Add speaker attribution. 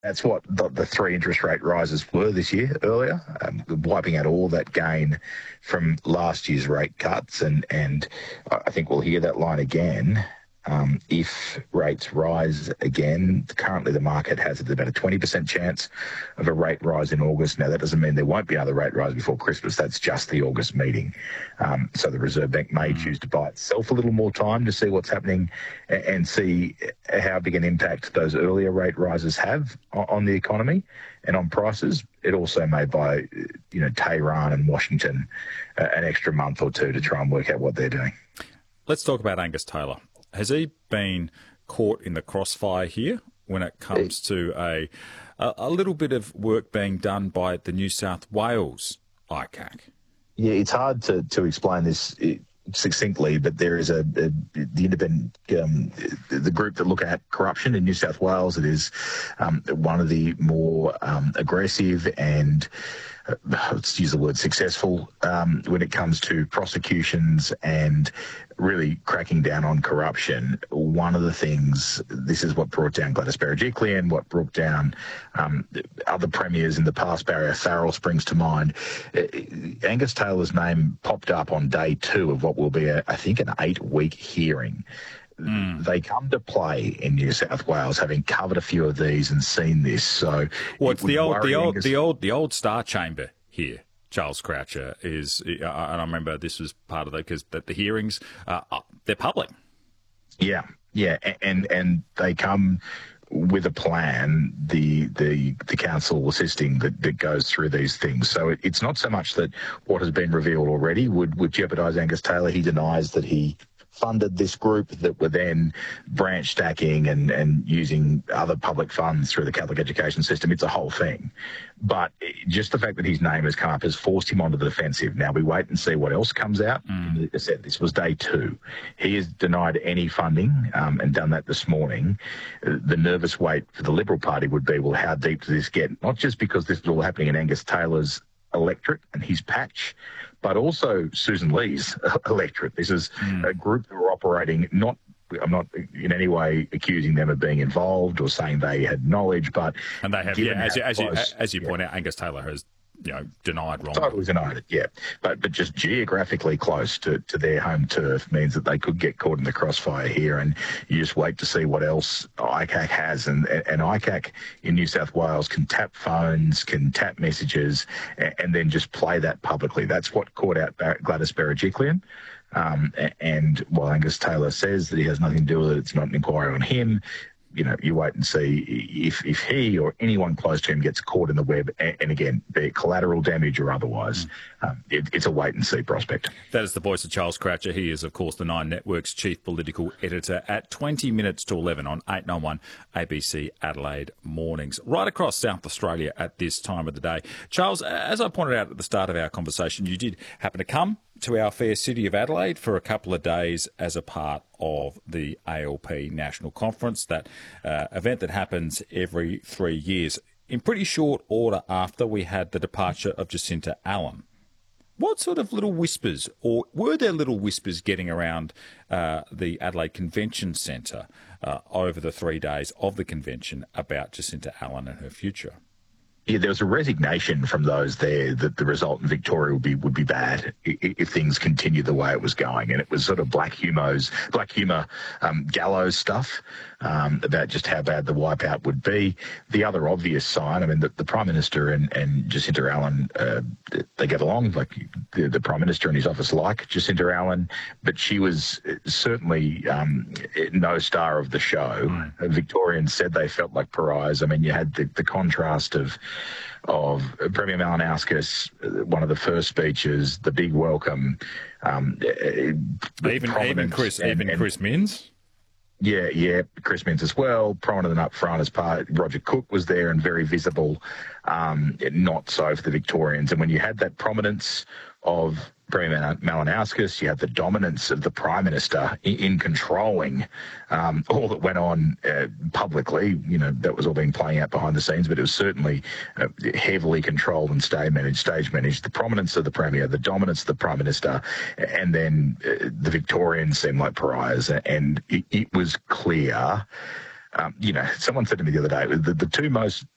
Speaker 1: That's what the three interest rate rises were this year earlier, wiping out all that gain from last year's rate cuts. And I think we'll hear that line again. If rates rise again, currently the market has about a 20% chance of a rate rise in August. Now, that doesn't mean there won't be another rate rise before Christmas. That's just the August meeting. So the Reserve Bank may choose to buy itself a little more time to see what's happening and see how big an impact those earlier rate rises have on the economy and on prices. It also may buy, Tehran and Washington an extra month or two to try and work out what they're doing.
Speaker 2: Let's talk about Angus Taylor. Has he been caught in the crossfire here when it comes to a little bit of work being done by the New South Wales ICAC? Yeah,
Speaker 1: it's hard to explain this succinctly, but there is the independent, the group that look at corruption in New South Wales. It is one of the more aggressive and let's use the word successful when it comes to prosecutions and really cracking down on corruption. One of the things, this is what brought down Gladys Berejiklian, what brought down other premiers in the past. Barry O'Farrell springs to mind. Angus Taylor's name popped up on day 2 of what will be, I think, an 8-week hearing. They come to play in New South Wales, having covered a few of these and seen this. So,
Speaker 2: it's the old Star Chamber here. Charles Croucher is, and I remember this was part of because the hearings they're public.
Speaker 1: Yeah, and they come with a plan. The council assisting that goes through these things. So it's not so much that what has been revealed already would jeopardise Angus Taylor. He denies that he funded this group that were then branch stacking and using other public funds through the Catholic education system. It's a whole thing. But just the fact that his name has come up has forced him onto the defensive. Now we wait and see what else comes out. As I said, this was day 2. He has denied any funding and done that this morning. The nervous wait for the Liberal Party would be, well, how deep does this get? Not just because this is all happening in Angus Taylor's electorate and his patch, but also Susan Lee's electorate. This is a group that were operating I'm not in any way accusing them of being involved or saying they had knowledge, but
Speaker 2: and they have. As you point out, Angus Taylor has denied wrong.
Speaker 1: Totally denied it, yeah. But just geographically close to their home turf means that they could get caught in the crossfire here, and you just wait to see what else ICAC has. And ICAC in New South Wales can tap phones, can tap messages, and then just play that publicly. That's what caught out Gladys Berejiklian. And while Angus Taylor says that he has nothing to do with it, it's not an inquiry on him. You wait and see if he or anyone close to him gets caught in the web, and again, be it collateral damage or otherwise. It's a wait and see prospect.
Speaker 2: That is the voice of Charles Croucher. He is, of course, the Nine Network's chief political editor at 20 minutes to 11 on 891 ABC Adelaide mornings, right across South Australia at this time of the day. Charles, as I pointed out at the start of our conversation, you did happen to come to our fair city of Adelaide for a couple of days as a part of the ALP National Conference, that event that happens every 3 years. In pretty short order after we had the departure of Jacinta Allan, what sort of little whispers, or were there little whispers getting around the Adelaide Convention Centre over the 3 days of the convention about Jacinta Allan and her future?
Speaker 1: Yeah, there was a resignation from those there that the result in Victoria would be bad if things continued the way it was going, and it was sort of black humour gallows stuff about just how bad the wipeout would be. The other obvious sign, the Prime Minister and Jacinta Allan, they get along. Like the Prime Minister and his office like Jacinta Allan, but she was certainly no star of the show. Victorians said they felt like pariahs. You had the contrast of Premier Malinowskis, one of the first speeches, the big welcome.
Speaker 2: Even Chris Minns?
Speaker 1: Yeah, Chris Minns as well, prominent and up front as part. Roger Cook was there and very visible, not so for the Victorians. And when you had that prominence of Premier Malinowskis, you had the dominance of the Prime Minister in controlling all that went on publicly. That was all being playing out behind the scenes, but it was certainly heavily controlled and stage managed. The prominence of the Premier, the dominance of the Prime Minister, and then the Victorians seemed like pariahs. And it was clear. Someone said to me the other day, the two most